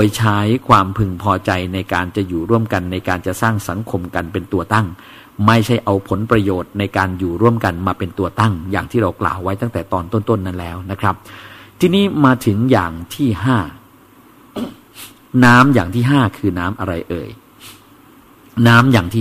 ใช้ความพึงพอใจในการจะอยู่ร่วมกันในการจะสร้างสังคมกันเป็นตัวตั้งไม่ใช่เอาผลประโยชน์ในการอยู่ร่วมกันมาเป็นตัวตั้งอย่างที่เรากล่าวไว้ตั้งแต่ตอนต้นๆนั้นแล้วนะครับทีนี้มาถึงอย่างที่5น้ำอย่างที่5คือน้ำอะไรเอ่ยน้ำอย่างที่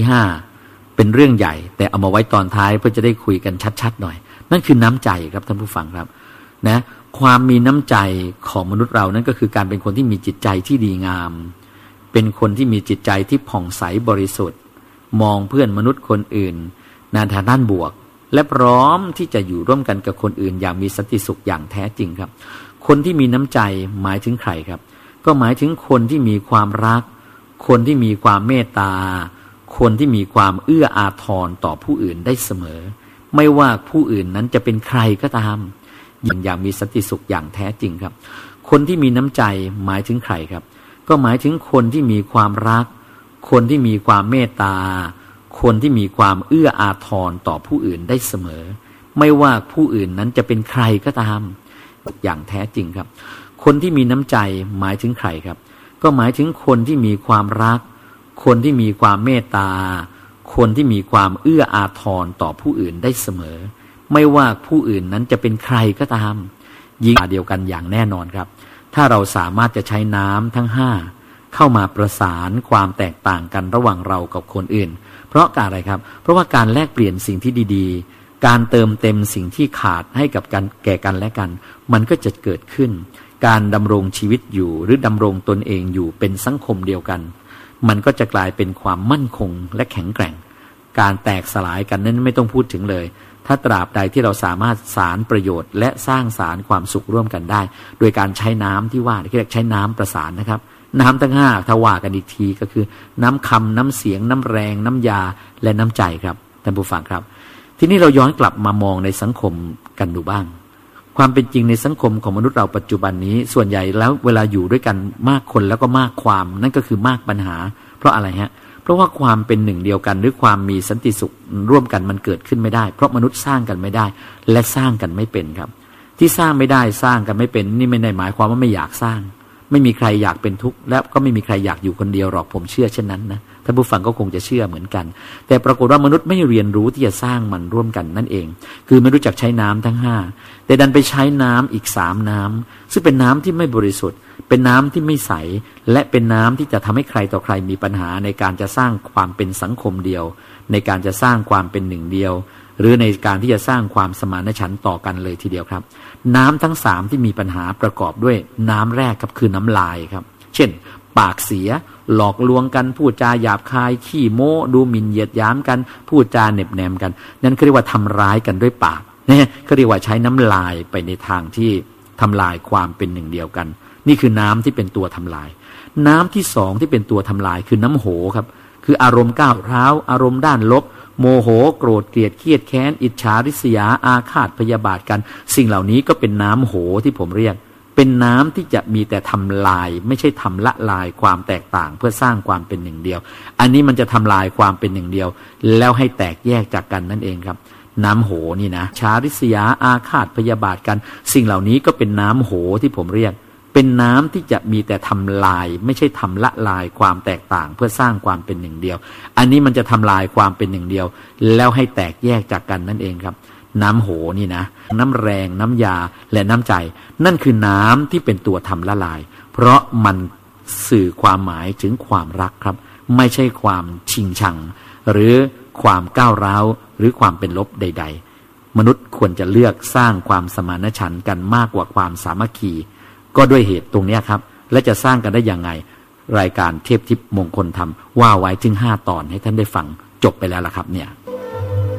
5เป็นเรื่องใหญ่แต่เอามาไว้ตอนท้ายเพื่อจะได้คุยกันชัดๆหน่อยนั่นคือน้ำใจครับท่านผู้ฟังครับนะความมีน้ำใจของมนุษย์เรานั่นก็คือการเป็นคนที่มีจิตใจที่ดีงามเป็นคนที่มีจิตใจที่ผ่องใสบริสุทธิ์มองเพื่อนมนุษย์คนอื่นในทางด้านบวกและพร้อมที่จะอยู่ร่วมกันกับคนอื่นอย่างมีสันติสุขอย่างแท้จริงครับคนที่มีน้ำใจหมายถึงใครครับก็หมายถึงคนที่มีความรักคนที่มีความเมตตาคนที่มีความเอื้ออาทรต่อผู้อื่นได้เสมอไม่ว่าผู้อื่นนั้นจะเป็นใครก็ตามอย่างมีสันติสุขอย่างแท้จริงครับคนที่มีน้ำใจหมายถึงใครครับก็หมายถึงคนที่มีความรักคนที่มีความเมตตาคนที่มีความเอื้ออาทรต่อผู้อื่นได้เสมอไม่ว่าผู้อื่นนั้นจะเป็นใครก็ตามอย่างแท้จริงครับคนที่มีน้ำใจหมายถึงใครครับก็หมายถึงคนที่มีความรักคนที่มีความเมตตาคนที่มีความเอื้ออาทรต่อผู้อื่นได้เสมอไม่ว่าผู้อื่นนั้นจะเป็นใครก็ตามยิ่งเดียวกันอย่างแน่นอนครับถ้าเราสามารถจะใช้น้ำทั้ง5เข้ามาประสานความแตกต่างกันระหว่างเรากับคนอื่นเพราะการอะไรครับเพราะว่าการแลกเปลี่ยนสิ่งที่ดีๆการเติมเต็มสิ่งที่ขาดให้กับกันแก่กันและกันมันก็จะเกิดขึ้นการดำรงชีวิตอยู่หรือดำรงตนเองอยู่เป็นสังคมเดียวกันมันก็จะกลายเป็นความมั่นคงและแข็งแกร่งการแตกสลายกันนั้นไม่ต้องพูดถึงเลยถ้าตราบใดที่เราสามารถสารประโยชน์และสร้างสารความสุขร่วมกันได้โดยการใช้น้ำที่ว่าที่เรียกใช้น้ำประสานนะครับน้ำทั้ง5ถ้าว่ากันอีกทีก็คือน้ำคำน้ำเสียงน้ำแรงน้ำยาและน้ำใจครับท่านผู้ฟังครับทีนี้เราย้อนกลับมามองในสังคมกันดูบ้างความเป็นจริงในสังคมของมนุษย์เราปัจจุบันนี้ส่วนใหญ่แล้วเวลาอยู่ด้วยกันมากคนแล้วก็มากความนั่นก็คือมากปัญหาเพราะอะไรฮะเพราะว่าความเป็นหนึ่งเดียวกันหรือความมีสันติสุขร่วมกันมันเกิดขึ้นไม่ได้เพราะมนุษย์สร้างกันไม่ได้และสร้างกันไม่เป็นครับที่สร้างไม่ได้สร้างกันไม่เป็นนี่ไม่ได้หมายความว่าไม่อยากสร้างไม่มีใครอยากเป็นทุกข์และก็ไม่มีใครอยากอยู่คนเดียวหรอกผมเชื่อเช่นนั้นนะท่านผู้ฟังก็คงจะเชื่อเหมือนกันแต่ปรากฏว่ามนุษย์ไม่เรียนรู้ที่จะสร้างมันร่วมกันนั่นเองคือไม่รู้จักใช้น้ำทั้ง5แต่ดันไปใช้น้ำอีก3น้ำซึ่งเป็นน้ำที่ไม่บริสุทธิ์เป็นน้ำที่ไม่ใสและเป็นน้ำที่จะทำให้ใครต่อใครมีปัญหาในการจะสร้างความเป็นสังคมเดียวในการจะสร้างความเป็นหนึ่งเดียวหรือในการที่จะสร้างความสมานฉันท์ต่อกันเลยทีเดียวครับน้ำทั้ง3ที่มีปัญหาประกอบด้วยน้ำแรกครับคือน้ำลายครับเช่นปากเสียหลอกลวงกันพูดจาหยาบคายขี้โม้ดูหมิ่นเหยียดหยามกันพูดจาเหน็บแนมกันนั่นเขาเรียกว่าทำร้ายกันด้วยปากเนี่ยเขาเรียกว่าใช้น้ำลายไปในทางที่ทำลายความเป็นหนึ่งเดียวกันนี่คือน้ำที่เป็นตัวทำลายน้ำที่2ที่เป็นตัวทำลายคือน้ำโหครับคืออารมณ์ก้าวร้าวอารมณ์ด้านลบโมโหโกรธเกลียดเครียดแค้นอิจฉาริษยาอาฆาตพยาบาทกันสิ่งเหล่านี้ก็เป็นน้ำโหที่ผมเรียกเป็นน้ำที่จะมีแต่ทำลายไม่ใช่ทำละลายความแตกต่างเพื่อสร้างความเป็นหนึ่งเดียวอันนี้มันจะทำลายความเป็นหนึ่งเดียวแล้วให้แตกแยกจากกันนั่นเองครับน้ำโหนี่นะชาริษยาอาฆาตพยาบาทกันสิ่งเหล่านี้ก็เป็นน้ำโหที่ผมเรียกเป็นน้ำที่จะมีแต่ทำลายไม่ใช่ทำละลายความแตกต่างเพื่อสร้างความเป็นหนึ่งเดียวอันนี้มันจะทำลายความเป็นหนึ่งเดียวแล้วให้แตกแยกจากกันนั่นเองครับน้ำโหนี่นะน้ำแรงน้ำยาและน้ำใจนั่นคือน้ำที่เป็นตัวทำละลายเพราะมันสื่อความหมายถึงความรักครับไม่ใช่ความชิงชังหรือความก้าวร้าวหรือความเป็นลบใดๆมนุษย์ควรจะเลือกสร้างความสมานฉันท์กันมากกว่าความสามัคคีก็ด้วยเหตุตรงนี้ครับและจะสร้างกันได้ยังไงรายการเทพทิพย์มงคลธรรมว่าไว้ถึง5 ตอนให้ท่านได้ฟังจบไปแล้วล่ะครับเนี่ย